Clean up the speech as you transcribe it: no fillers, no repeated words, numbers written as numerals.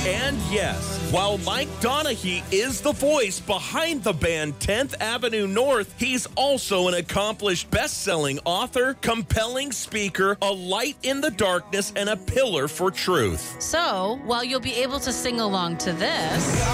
And yes, while Mike Donaghy is the voice behind the band 10th Avenue North, he's also an accomplished best-selling author, compelling speaker, a light in the darkness, and a pillar for truth. So, while you'll be able to sing along to this...